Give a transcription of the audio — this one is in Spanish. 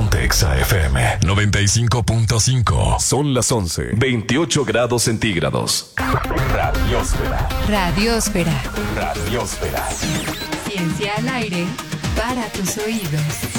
Ponte Exa FM 95.5. Son las 11. 28 grados centígrados. Radiósfera. Radiósfera. Radiósfera. Ciencia al aire para tus oídos.